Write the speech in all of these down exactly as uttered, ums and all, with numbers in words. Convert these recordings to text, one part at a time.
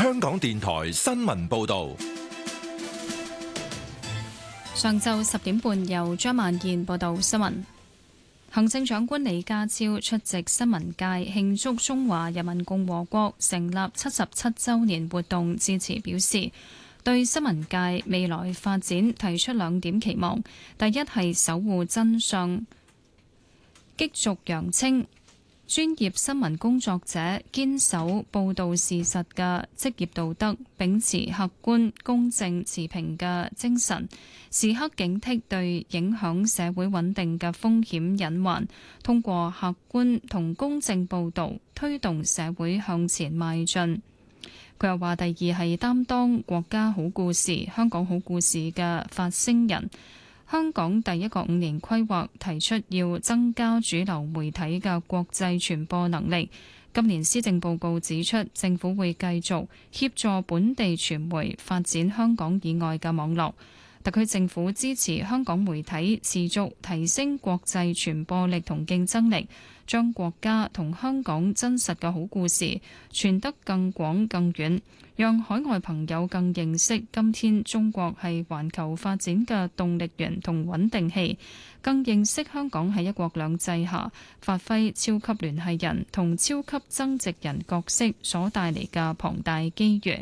香港電台新聞報道。 上晝十點半，由張萬燕報道新聞。行政長官李家超出席新聞界慶祝中華人民共和國成立七十七週年活動致辭，表示對新聞界未來發展提出兩點期望：第一係守護真相，激濁揚清。專業新聞工作者堅守報導事實嘅職業道德，秉持客觀、公正、持平嘅精神，時刻警惕對影響社會穩定嘅風險隱患，通過客觀同公正報導，推動社會向前邁進。佢又話：第二係擔當國家好故事、香港好故事嘅發聲人。香港第一個五年規劃提出要增加主流媒體嘅國際傳播能力。今年施政報告指出，政府會繼續協助本地傳媒發展香港以外嘅網絡。特區政府支持香港媒體持續提升國際傳播力同競爭力，將國家同香港真實嘅好故事傳得更廣更遠，讓海外朋友更認識今天中國係環球發展嘅動力源同穩定器，更認識香港喺一國兩制下發揮超級聯繫人同超級增值人角色所帶嚟嘅龐大機遇。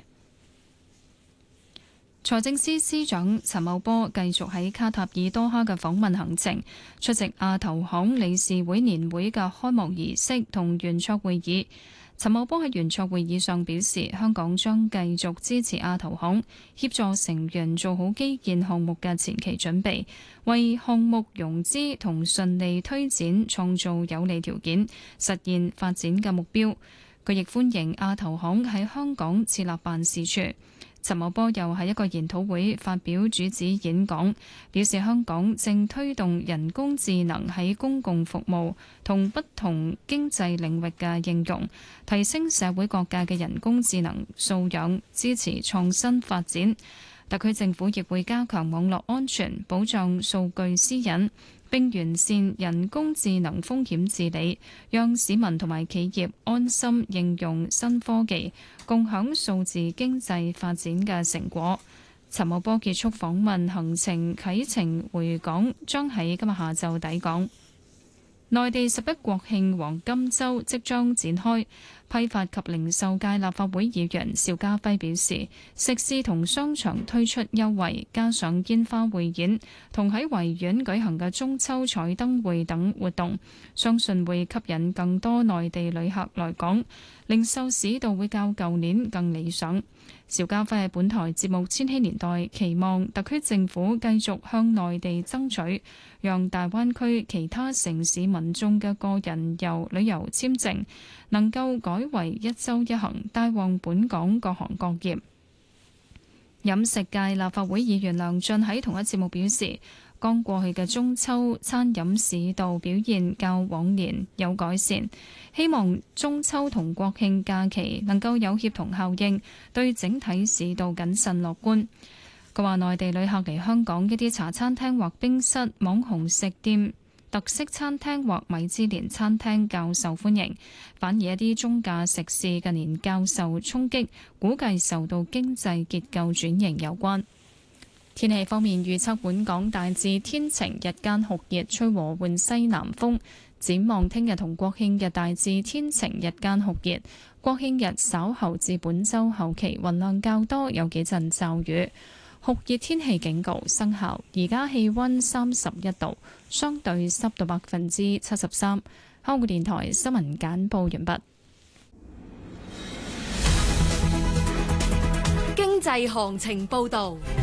財政司司長陳茂波繼續喺卡塔爾多哈嘅訪問行程，出席亞投行理事會年會嘅開幕儀式同圓桌會議。陳茂波喺圓桌會議上表示，香港將繼續支持亞投行，協助成員做好基建項目嘅前期準備，為項目融資同順利推展創造有利條件，實現發展嘅目標。佢亦歡迎亞投行喺香港設立辦事處。陳茂波又喺一個研討會發表主旨演講，表示香港正推動人工智能喺公共服務同不同經濟領域嘅應用，提升社會各界嘅人工智能素養，支持創新發展。特區政府亦會加強網絡安全，保障數據私隱，並完善人工智能風險治理，讓市民同埋企業安心應用新科技，共享數字經濟發展嘅成果。陳茂波結束訪問行程啟程回港，將喺今日下晝抵港。內地十一國慶黃金週即將展開，批發及零售界立法會議員邵家輝表示，食肆同商場推出優惠，加上煙花匯演同喺維園舉行嘅中秋彩燈會等活動，相信會吸引更多內地旅客來港，零售市道會較舊年更理想。邵家輝喺本台節目《千禧年代》期望特區政府繼續向內地爭取，讓大灣區其他城市民眾嘅個人遊旅遊簽證能夠改為一週一行，帶旺本港各行各業。飲食界立法會議員梁進喺同一節目表示，剛過去嘅中秋餐飲市道表現較往年有改善，希望中秋同國慶假期能夠有協同效應，對整體市道謹慎樂觀。佢話內地旅客嚟香港，一啲茶餐廳或冰室、網紅食店、特色餐廳或米芝蓮餐廳較受歡迎，反而一啲中價食肆近年較受衝擊，估計受到經濟結構轉型有關。天氣方面預測，本港大致天晴，日間酷熱，吹和緩西南風。展望聽日同國慶日大致天晴，日間酷熱。國慶日稍後至本週後期雲量較多，有幾陣驟雨。酷熱天氣警告生效。而家氣溫三十一度，相對濕度百分之七十三。香港電台新聞簡報完畢。 經濟行情報道。